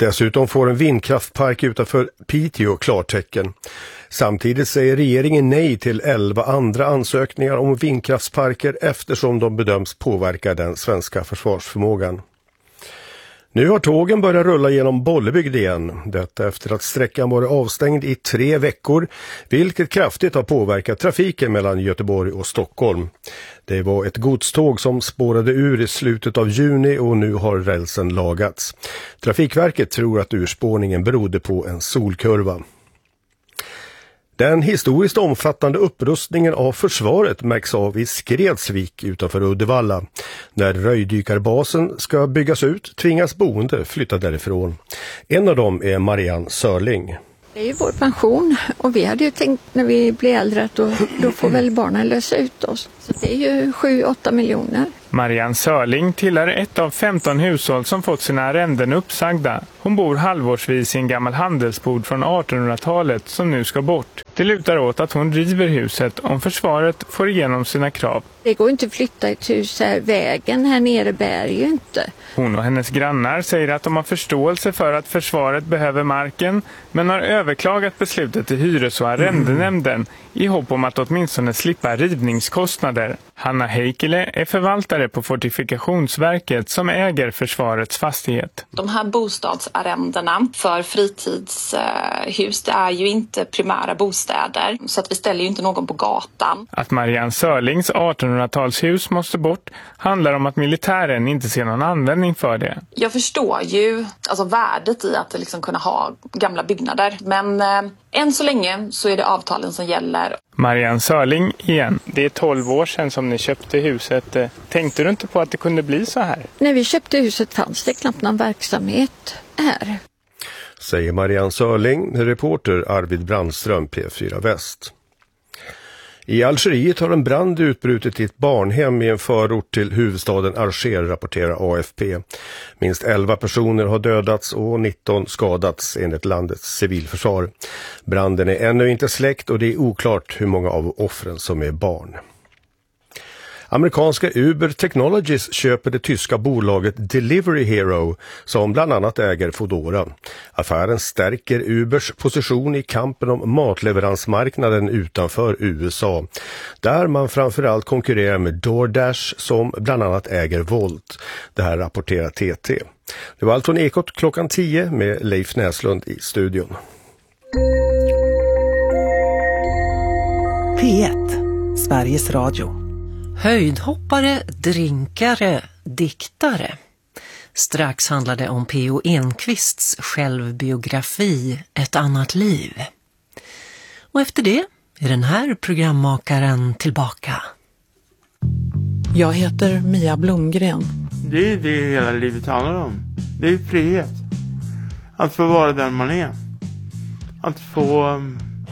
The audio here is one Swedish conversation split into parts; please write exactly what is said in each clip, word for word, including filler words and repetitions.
Dessutom får en vindkraftpark utanför Piteå klartecken. Samtidigt säger regeringen nej till elva andra ansökningar om vindkraftsparker eftersom de bedöms påverka den svenska försvarsförmågan. Nu har tågen börjat rulla genom Bollebygd igen. Detta efter att sträckan var avstängd i tre veckor, vilket kraftigt har påverkat trafiken mellan Göteborg och Stockholm. Det var ett godståg som spårade ur i slutet av juni och nu har rälsen lagats. Trafikverket tror att urspårningen berodde på en solkurva. Den historiskt omfattande upprustningen av försvaret märks av i Skredsvik utanför Uddevalla. När röjdykarbasen ska byggas ut tvingas boende flytta därifrån. En av dem är Marianne Sörling. Det är ju vår pension och vi hade ju tänkt när vi blir äldre att då, då får väl barnen lösa ut oss. Så det är ju sju åtta miljoner. Marianne Sörling tillhör ett av femton hushåll som fått sina arrenden uppsagda. Hon bor halvårsvis i en gammal handelsbod från artonhundratalet som nu ska bort. Det lutar åt att hon river huset om försvaret får igenom sina krav. Det går inte att flytta ett hus här. Vägen här nere bär ju inte. Hon och hennes grannar säger att de har förståelse för att försvaret behöver marken men har överklagat beslutet till hyres- och arrendenämnden i hopp om att åtminstone slippa rivningskostnader. Hanna Heikkilä är förvaltare på Fortifikationsverket som äger försvarets fastighet. De här bostadsarrendena för fritidshus, det är ju inte primära bostäder så att vi ställer ju inte någon på gatan. Att Marianne Sörlings artonhundratalshus måste bort handlar om att militären inte ser någon användning för det. Jag förstår ju alltså värdet i att liksom kunna ha gamla byggnader men eh, än så länge så är det avtalen som gäller. Marianne Sörling igen. Det är tolv år sedan som ni köpte huset. Tänkte du inte på att det kunde bli så här? När vi köpte huset fanns det knappt någon verksamhet här. Säger Marianne Sörling, reporter Arvid Brandström, P fyra Väst. I Algeriet har en brand utbrutit i ett barnhem i en förort till huvudstaden Alger, rapporterar A F P. Minst elva personer har dödats och nitton skadats enligt landets civilförsvar. Branden är ännu inte släckt och det är oklart hur många av offren som är barn. Amerikanska Uber Technologies köper det tyska bolaget Delivery Hero som bland annat äger Foodora. Affären stärker Ubers position i kampen om matleveransmarknaden utanför U S A. Där man framförallt konkurrerar med DoorDash som bland annat äger Volt. Det här rapporterar T T. Det var allt från Ekot klockan tio med Leif Näslund i studion. P ett, Sveriges Radio. Höjdhoppare, drinkare, diktare. Strax handlade om P O Enquists självbiografi Ett annat liv. Och efter det är den här programmakaren tillbaka. Jag heter Mia Blomgren. Det är det hela livet handlar om. Det är frihet. Att få vara den man är. Att få,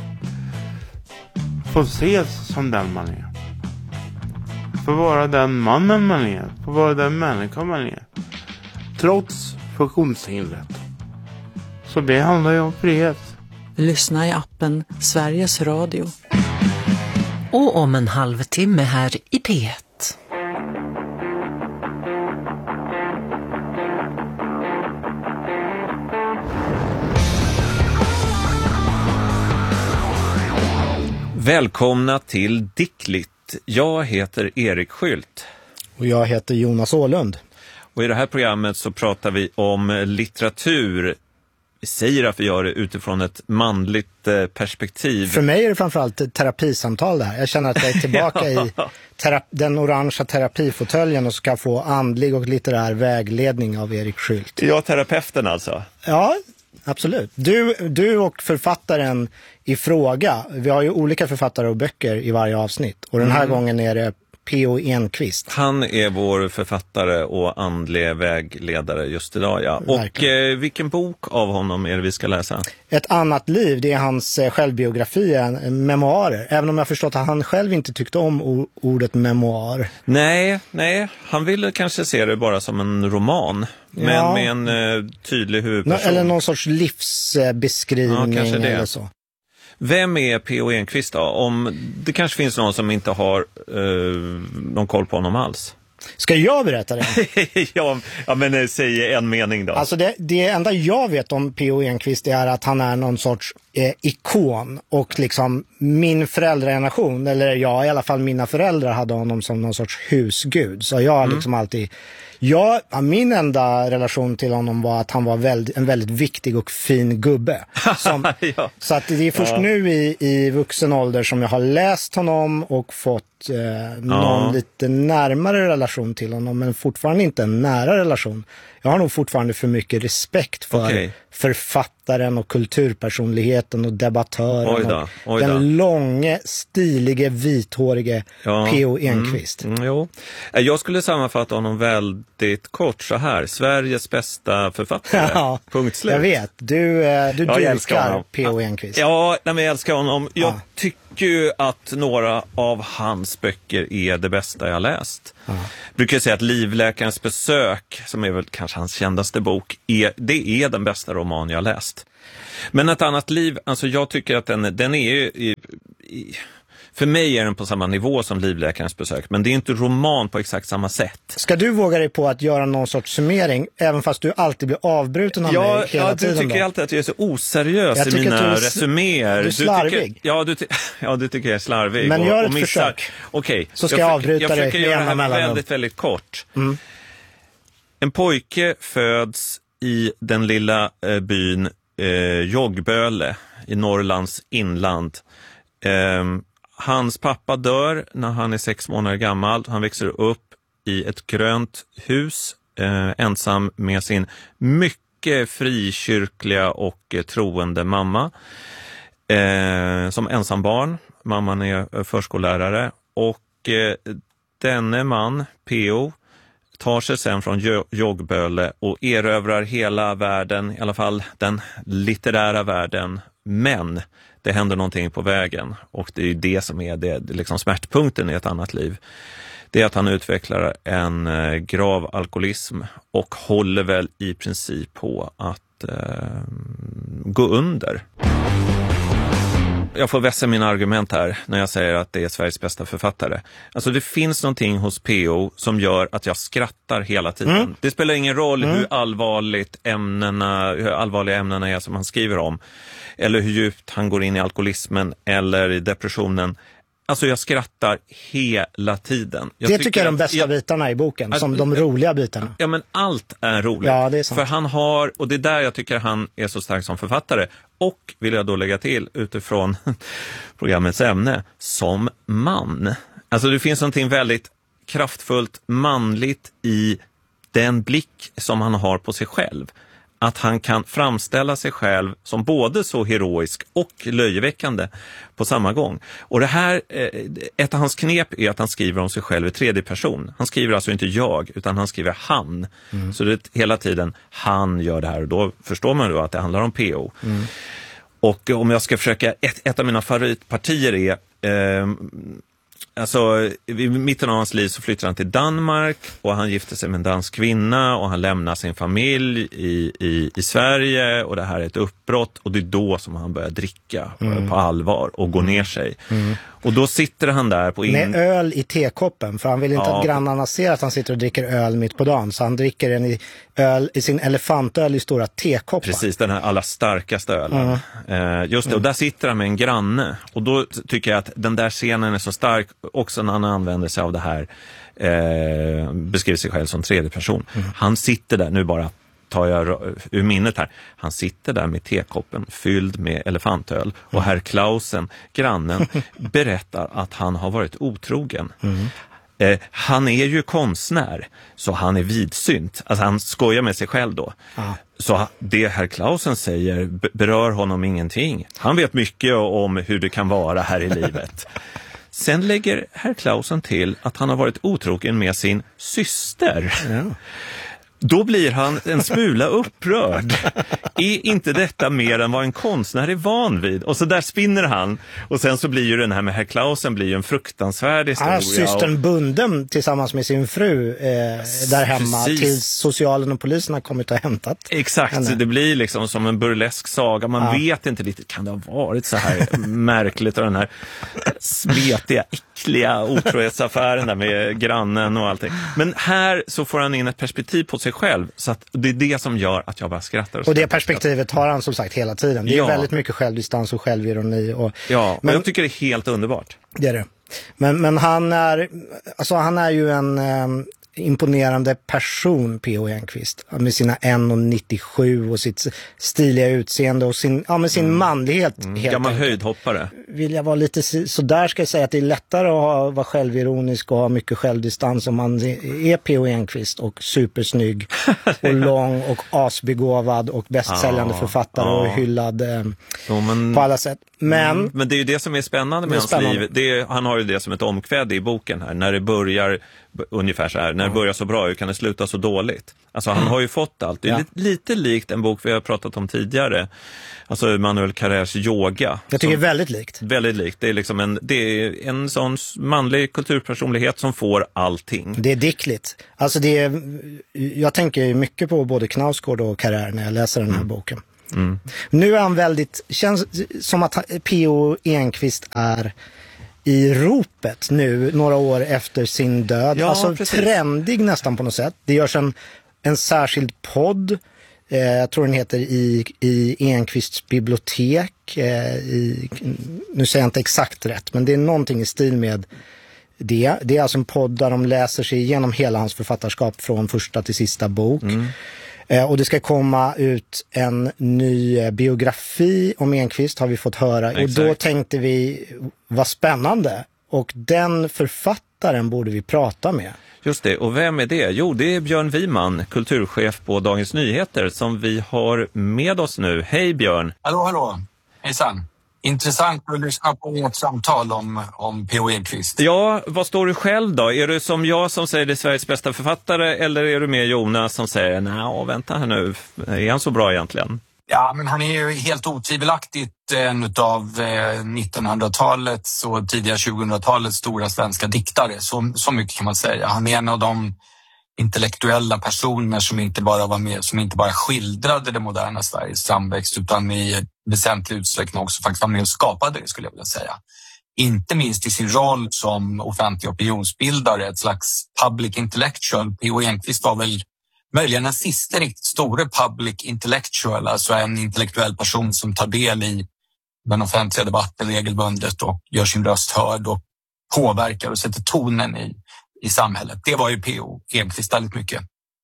få ses som den man är. Få vara den mannen man är. Få vara den människan man är. Trots funktionshindret. Så det handlar ju om frihet. Lyssna i appen Sveriges Radio. Och om en halvtimme här i P ett. Välkomna till Dickligt. Jag heter Erik Skylt. Och jag heter Jonas Åhlund. Och i det här programmet så pratar vi om litteratur. Vi säger att vi gör det utifrån ett manligt perspektiv. För mig är det framförallt terapisamtal det här. Jag känner att jag är tillbaka i terapi, den orangea terapifåtöljen och ska få andlig och litterär vägledning av Erik Skylt. Ja, terapeuten alltså. Ja, absolut. Du, du och författaren i fråga, vi har ju olika författare och böcker i varje avsnitt. Och den här mm. gången är det P O Enquist. Han är vår författare och andlig vägledare just idag, ja. Och eh, vilken bok av honom är det vi ska läsa? Ett annat liv, det är hans eh, självbiografi, en, memoarer. Även om jag förstått att han själv inte tyckte om o- ordet memoar. Nej, nej. Han ville kanske se det bara som en roman. Men ja. med en eh, tydlig huvudperson. Nå, eller någon sorts livsbeskrivning ja, eller så. Vem är P O Enquist då? Om det kanske finns någon som inte har eh, någon koll på honom alls. Ska jag berätta det? ja, ja, men säg en mening då. Alltså det, det enda jag vet om P O Enquist är att han är någon sorts eh, ikon. Och liksom min föräldrageneration, eller ja, i alla fall mina föräldrar hade honom som någon sorts husgud. Så jag har mm. liksom alltid... Ja, min enda relation till honom var att han var väldigt, en väldigt viktig och fin gubbe. Som, ja. Så att det är först ja. nu i, i vuxen ålder som jag har läst honom och fått eh, någon ja. lite närmare relation till honom, men fortfarande inte en nära relation. Jag har nog fortfarande för mycket respekt för okay. författaren och kulturpersonligheten och debattören. Oj då, oj och då. Den långe, stilige, vithårige ja. P O Enquist. Mm, mm, jo. Jag skulle sammanfatta honom väldigt kort så här. Sveriges bästa författare. Ja, punkt slut. Jag vet. Du, du ja, dyrkar P O Enquist. Ja, nej, men jag älskar honom. Jag ja. tycker ju att några av hans böcker är det bästa jag läst. Ja. Jag brukar säga att Livläkarens besök, som är väl kanske hans kändaste bok, är, det är den bästa roman jag läst. Men Ett annat liv, alltså jag tycker att den, den är ju... I, i, för mig är den på samma nivå som Livläkarens besök, men det är inte roman på exakt samma sätt. Ska du våga dig på att göra någon sorts summering, även fast du alltid blir avbruten av ja, mig hela ja, tiden? Ja, du tycker då? alltid att jag är så oseriös i mina du resuméer. Du är slarvig. Du tycker, ja, du ty- ja, du tycker jag är slarvig. Men och, gör ett och missar. försök. Okej, så ska jag, jag avbryta jag dig. Jag försöker göra det här väldigt, väldigt kort. Mm. En pojke föds i den lilla eh, byn eh, Joggböle i Norrlands inland. Eh, Hans pappa dör när han är sex månader gammal. Han växer upp i ett grönt hus eh, ensam med sin mycket frikyrkliga och eh, troende mamma. Eh, som ensam barn. Mamman är förskollärare. Och eh, denne man, P O, tar sig sen från jo- Joggböle och erövrar hela världen, i alla fall den litterära världen. Men det händer någonting på vägen, och det är ju det som är det, liksom smärtpunkten i Ett annat liv. Det är att han utvecklar en eh, grav alkoholism och håller väl i princip på att eh, gå under. Jag får vässa mina argument här när jag säger att det är Sveriges bästa författare. Alltså det finns någonting hos P O som gör att jag skrattar hela tiden. Mm. Det spelar ingen roll mm. hur allvarligt ämnena, hur allvarliga ämnena är som han skriver om. Eller hur djupt han går in i alkoholismen eller i depressionen. Alltså jag skrattar hela tiden. Jag det tycker, tycker jag är de bästa jag, bitarna i boken, att, som de roliga bitarna. Ja, men allt är roligt. Ja, det är sant. För han har, och det är där jag tycker han är så stark som författare. Och vill jag då lägga till utifrån programmets ämne, som man. Alltså det finns någonting väldigt kraftfullt manligt i den blick som han har på sig själv. Att han kan framställa sig själv som både så heroisk och löjeväckande på samma gång. Och det här, ett av hans knep är att han skriver om sig själv i tredje person. Han skriver alltså inte jag, utan han skriver han. Mm. Så det är hela tiden han gör det här, och då förstår man då att det handlar om P O. Mm. Och om jag ska försöka, ett, ett av mina favoritpartier är... Eh, Alltså, i mitten av hans liv så flyttar han till Danmark och han gifter sig med en dansk kvinna och han lämnar sin familj i, i, i Sverige, och det här är ett uppbrott, och det är då som han börjar dricka mm. på allvar och gå ner sig. Mm. Och då sitter han där på... In... Med öl i tekoppen, för han vill inte ja. att grannarna ser att han sitter och dricker öl mitt på dagen, så han dricker en i, öl, i sin elefantöl i stora tekoppar. Precis, den här allra starkaste ölen. Mm. Eh, just det, och där sitter han med en granne, och då tycker jag att den där scenen är så stark också när han använder sig av det här, eh, beskriver sig själv som tredje person. Mm. Han sitter där, nu bara tar jag ur minnet här, han sitter där med tekoppen fylld med elefantöl, och herr Klausen, grannen, berättar att han har varit otrogen. Mm. Eh, han är ju konstnär, så han är vidsynt. Alltså han skojar med sig själv då. Ah. Så det herr Klausen säger berör honom ingenting. Han vet mycket om hur det kan vara här i livet. Sen lägger herr Klausen till att han har varit otrogen med sin syster. Ja. Då blir han en smula upprörd. Är inte detta mer än vad en konstnär är van vid? Och så där spinner han. Och sen så blir ju den här med herr Clausen blir ju en fruktansvärd historia. Han är systern och... bunden tillsammans med sin fru eh, där hemma. Precis. Tills socialen och polisen har kommit och hämtat. Exakt, henne. Det blir liksom som en burlesk saga. Man ja. vet inte riktigt, kan det ha varit så här märkligt? Och den här smetiga, äckliga otrohetsaffären där med grannen och allting. Men här så får han in ett perspektiv på sig själv, så att det är det som gör att jag bara skrattar. Och, och det perspektivet har han som sagt hela tiden. Det är ja. väldigt mycket självdistans och självironi. Och, ja, men jag tycker det är helt underbart. Det är det. Men, men han är alltså han är ju en um, imponerande person, P O Enquist, med sina en komma nittiosju och sitt stiliga utseende och sin, ja, med sin mm. manlighet. Mm. Gammal höjdhoppare. Vill jag vara lite så där ska jag säga att det är lättare att ha, vara självironisk och ha mycket självdistans om man är P O Enquist och supersnygg och lång och asbegåvad och bästsäljande ja, författare ja. och hyllad eh, ja, men, på alla sätt. Men, mm, men det är ju det som är spännande med hans spännande. liv. Det är, han har ju det som ett omkväd i boken här. När det börjar ungefär så här, när det börjar så bra, hur kan det sluta så dåligt? Alltså han har ju fått allt. Det är ja. lite, lite likt en bok vi har pratat om tidigare. Alltså Manuel Carrers Yoga. Jag tycker det är väldigt likt. Väldigt likt. Det är liksom en, det är en sån manlig kulturpersonlighet som får allting. Det är dickligt. Alltså det är, jag tänker mycket på både Knausgård och Carrer när jag läser den här mm. boken. Mm. Nu är han väldigt, känns som att P O Enquist är i ropet nu några år efter sin död. Ja, alltså precis. Trendig nästan på något sätt. Det görs en, en särskild podd. Eh, jag tror den heter i, i Enquists bibliotek. Eh, i, nu säger jag inte exakt rätt, men det är någonting i stil med det. Det är alltså en podd där de läser sig igenom hela hans författarskap från första till sista bok. Mm. Och det ska komma ut en ny biografi om Enquist har vi fått höra. Exakt. Och då tänkte vi, vad spännande. Och den författaren borde vi prata med. Just det, och vem är det? Jo, det är Björn Wiman, kulturchef på Dagens Nyheter, som vi har med oss nu. Hej Björn! Hallå, hallå! Hejsan! Intressant att lyssna på ett samtal om, om P O Enquist. Ja, vad står du själv då? Är du som jag som säger det är Sveriges bästa författare, eller är du med Jonas som säger nej, vänta här nu, är han så bra egentligen? Ja, men han är ju helt otvivelaktigt en av nittonhundratalets och tidiga tjugohundratalets stora svenska diktare. Så, så mycket kan man säga. Han är en av de intellektuella personer som inte bara var med, som inte bara skildrade det moderna Sveriges framväxt, utan i väsentlig utsträckning också faktiskt var med och skapade det, skulle jag vilja säga. Inte minst i sin roll som offentlig opinionsbildare, ett slags public intellectual. P O Enquist var väl möjligen den sista riktigt stora public intellectual, alltså en intellektuell person som tar del i den offentliga debatten regelbundet och gör sin röst hörd och påverkar och sätter tonen i, i samhället. Det var ju P O Enquist väldigt mycket.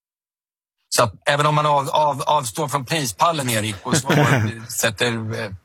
Så att även om man av, av, avstår från prispallen, Erik, och så sätter eh,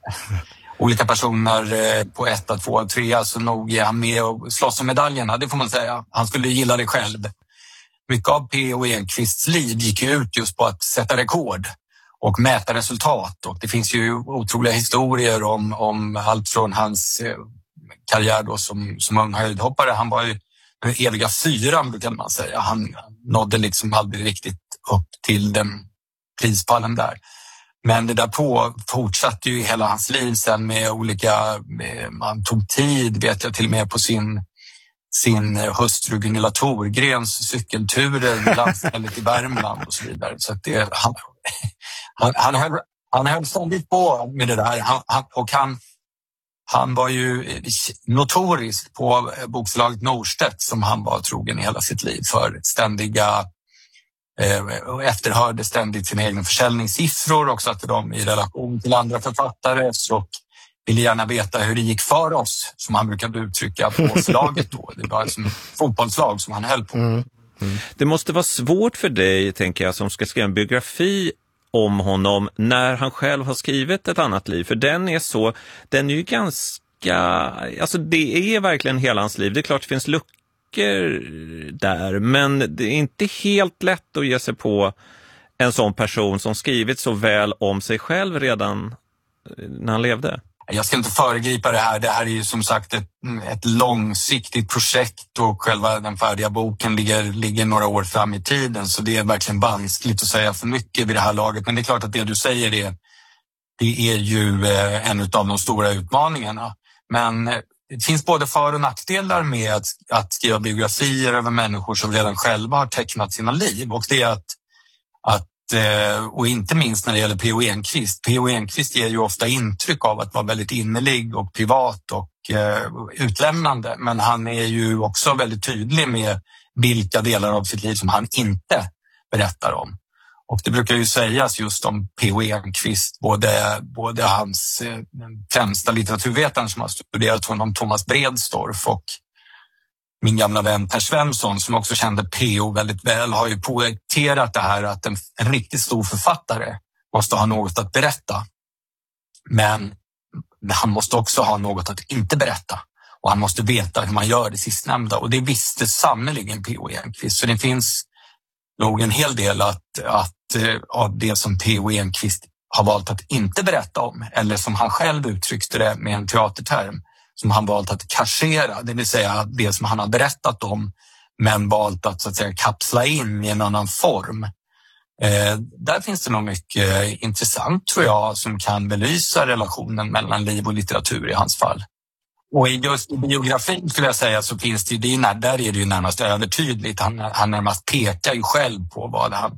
olika personer eh, på ett, två, tre, så nog är han med och slåss om medaljerna, det får man säga. Han skulle gilla det själv. Mycket av P O Enquists liv gick ju ut just på att sätta rekord och mäta resultat. Och det finns ju otroliga historier om, om allt från hans eh, karriär då som, som ung höjdhoppare. Han var ju den eviga fyran, brukar man säga. Han nådde liksom aldrig riktigt upp till den prispallen där. Men det där på fortsatte ju hela hans liv sen med olika, med, man tog tid, vet jag, till och med på sin sin hustru Gunilla Thorgrens cykelturer med landstället i Värmland och så vidare. Så att det, han, han, han, höll, han höll ständigt på med det där. Han, han, och han, han var ju notorisk på bokförlaget Norstedt, som han var trogen i hela sitt liv, för ständiga eh, efterhörde ständigt sina egna försäljningssiffror och satte dem i relation till andra författare, så ville gärna veta hur det gick för oss, som han brukade uttrycka på förlaget då. Det var som ett fotbollslag som han höll på. Mm. Mm. Det måste vara svårt för dig, tänker jag, som ska skriva en biografi om honom när han själv har skrivit ett annat liv. För den är så, den är ju ganska, alltså det är verkligen hela hans liv. Det är klart det finns luckor där, men det är inte helt lätt att ge sig på en sån person som skrivit så väl om sig själv redan när han levde. Jag ska inte föregripa det här. Det här är ju som sagt ett, ett långsiktigt projekt och själva den färdiga boken ligger, ligger några år fram i tiden. Så det är verkligen vanskligt att säga för mycket vid det här laget. Men det är klart att det du säger är, det är ju en av de stora utmaningarna. Men det finns både för- och nackdelar med att, att skriva biografier över människor som redan själva har tecknat sina liv. Och det är att, att och inte minst när det gäller P O Enquist. P O Enquist ger ju ofta intryck av att vara väldigt innerlig och privat och eh, utlämnande. Men han är ju också väldigt tydlig med vilka delar av sitt liv som han inte berättar om. Och det brukar ju sägas just om P O Enquist, både, både hans eh, främsta litteraturvetaren som har studerat honom, Thomas Bredstorff, och min gamla vän Per Svensson som också kände P O väldigt väl har ju poängterat det här att en, en riktigt stor författare måste ha något att berätta. Men han måste också ha något att inte berätta. Och han måste veta hur man gör det sistnämnda. Och det visste sannoliken P O Enquist. Så det finns nog en hel del att, att, av det som P O Enquist har valt att inte berätta om. Eller som han själv uttryckte det med en teaterterm. Som han valt att kaschera, det vill säga det som han har berättat om men valt att, så att säga, kapsla in i en annan form. Eh, där finns det nog mycket intressant tror jag som kan belysa relationen mellan liv och litteratur i hans fall. Och i just biografin skulle jag säga så finns det ju, det, där är det ju närmast övertydligt. Han, han närmast pekar ju själv på vad han,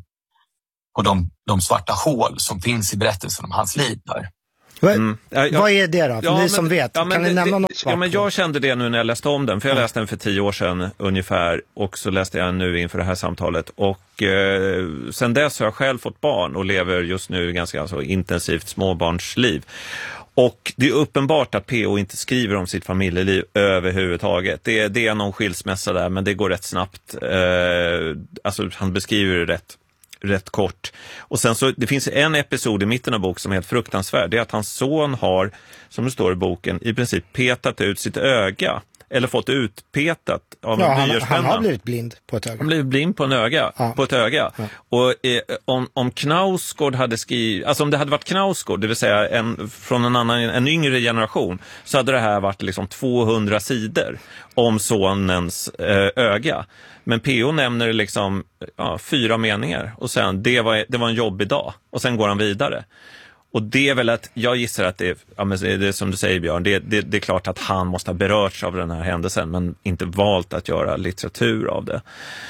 på de, de svarta hål som finns i berättelsen om hans liv där. Mm. Ja, ja, vad är det då? För ja, ni som men, vet, ja, kan ni det, nämna något? Ja, men jag kände det nu när jag läste om den, för jag läste den för tio år sedan ungefär och så läste jag den nu inför det här samtalet och eh, sen dess har jag själv fått barn och lever just nu ganska alltså, intensivt småbarnsliv. Och det är uppenbart att P O inte skriver om sitt familjeliv överhuvudtaget. Det är, det är någon skilsmässa där, men det går rätt snabbt. Eh, alltså han beskriver det rätt rätt kort. Och sen så, det finns en episod i mitten av boken som är helt fruktansvärd. Det är att hans son har, som det står i boken, i princip petat ut sitt öga. Eller fått utpetat av ja, en han, blyertspenna. han har blivit blind på ett öga. Han blivit blind på, en öga, ja. på ett öga. Ja. Och eh, om, om Knausgård hade skrivit, alltså om det hade varit Knausgård, det vill säga en, från en annan, en yngre generation, så hade det här varit liksom tvåhundra sidor om sonens eh, öga. Men P O nämner liksom ja, fyra meningar och sen det var, det var en jobbig dag och sen går han vidare. Och det är väl att, jag gissar att det är, ja, men det är som du säger Björn, det, det, det är klart att han måste ha berörts av den här händelsen men inte valt att göra litteratur av det.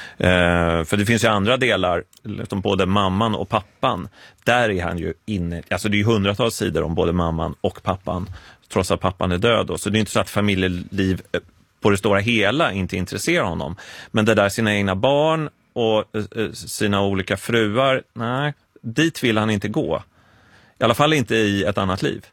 Eh, för det finns ju andra delar, liksom både mamman och pappan, där är han ju inne, alltså det är ju hundratals sidor om både mamman och pappan, trots att pappan är död då. Så det är inte så att familjeliv på det stora hela inte intresserar honom. Men det där sina egna barn och eh, sina olika fruar, nej, dit vill han inte gå. I alla fall inte i ett annat liv.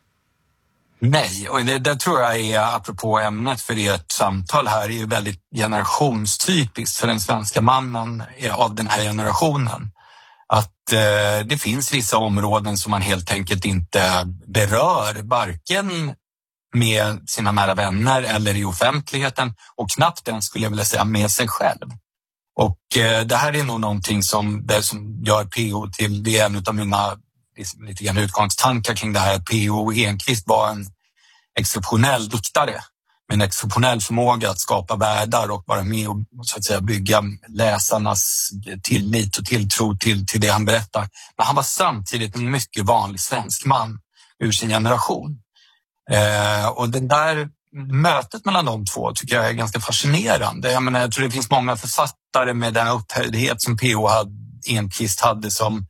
Nej, och det, det tror jag är, apropå ämnet för ert samtal här, är ju väldigt generationstypiskt för den svenska mannen av den här generationen. Att eh, det finns vissa områden som man helt enkelt inte berör, varken med sina nära vänner eller i offentligheten och knappt ens skulle jag vilja säga med sig själv. Och eh, det här är nog någonting som, det som gör P O till, det är en av mina lite grann utgångstankar kring det här, att P O Enquist var en exceptionell diktare med en exceptionell förmåga att skapa världar och vara med och så att säga bygga läsarnas tillit och tilltro till, till det han berättar. Men han var samtidigt en mycket vanlig svensk man ur sin generation. Eh, och det där mötet mellan de två tycker jag är ganska fascinerande. Jag menar, jag tror det finns många författare med den upphöjdhet som P O hade, Enquist hade som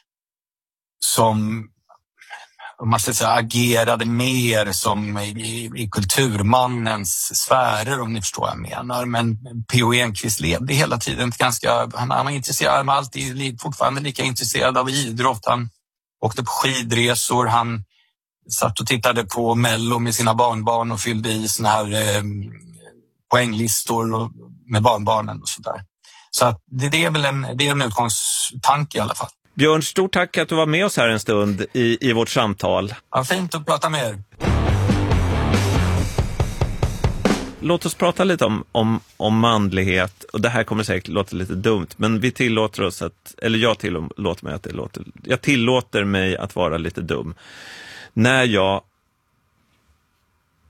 som om man ska säga, agerade mer som i, i kulturmannens sfärer, om ni förstår vad jag menar. Men P O Enquist levde hela tiden ganska, han, han var intresserad, han var alltid fortfarande lika intresserad av idrott. Han åkte på skidresor, han satt och tittade på Mello med sina barnbarn och fyllde i såna här eh, poänglistor och, med barnbarnen och sådär. Så att det, det är väl en, det är en utgångstanke i alla fall. Björn, stort tack att du var med oss här en stund i, i vårt samtal. Ja, fint att prata med er. Låt oss prata lite om, om, om manlighet. Och det här kommer säkert låta lite dumt. Men vi tillåter oss att, eller jag tillåter mig att det låter, jag tillåter mig att vara lite dum. När jag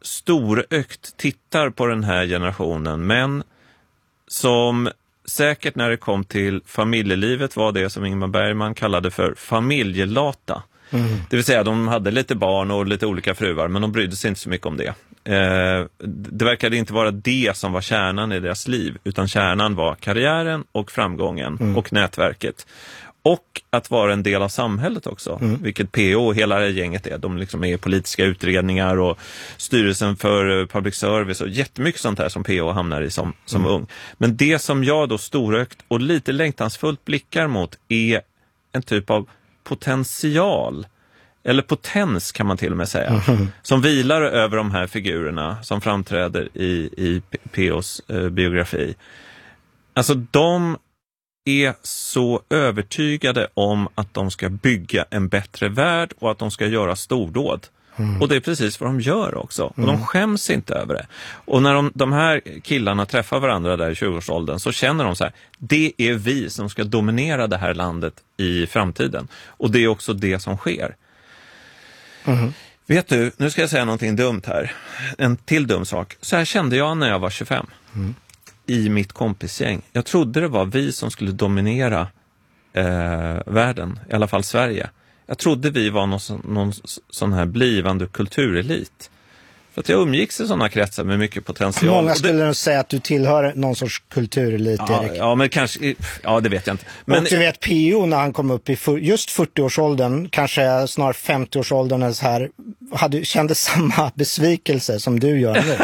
storögt tittar på den här generationen, men som säkert när det kom till familjelivet var det som Ingmar Bergman kallade för familjelata. Mm. Det vill säga de hade lite barn och lite olika fruar, men de brydde sig inte så mycket om det. Eh, det verkade inte vara det som var kärnan i deras liv, utan kärnan var karriären och framgången mm. och nätverket. Och att vara en del av samhället också, mm. vilket P O och hela det gänget är. De liksom är i politiska utredningar och styrelsen för public service och jättemycket sånt här som P O hamnar i som, som mm. ung. Men det som jag då storökt och lite längtansfullt blickar mot är en typ av potential, eller potens kan man till och med säga, mm. som vilar över de här figurerna som framträder i, i P O:s eh, biografi. Alltså de är så övertygade om att de ska bygga en bättre värld och att de ska göra stordåd. Mm. Och det är precis vad de gör också. Och mm. de skäms inte över det. Och när de, de här killarna träffar varandra där i tjugoårsåldern så känner de så här, det är vi som ska dominera det här landet i framtiden. Och det är också det som sker. Mm. Vet du, nu ska jag säga någonting dumt här. En till dum sak. Så här kände jag när jag var tjugofem. Mm. I mitt kompisgäng. Jag trodde det var vi som skulle dominera eh, världen, i alla fall Sverige. Jag trodde vi var någon, någon sån här blivande kulturelit. För att jag umgicks i sådana kretsar med mycket potential. Många skulle det... nog säga att du tillhör någon sorts kulturelit, ja, Erik. Ja, men kanske, ja det vet jag inte. Men... Och du vet P O när han kom upp i för, just fyrtioårsåldern, kanske snart femtioårsåldern eller så här, hade, kände samma besvikelse som du gör nu.